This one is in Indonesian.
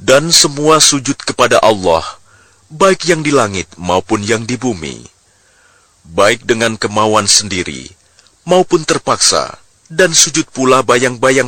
Dan semua sujud kepada Allah, baik yang di langit maupun yang di bumi, baik dengan kemauan sendiri maupun terpaksa, dan sujud pula bayang-bayang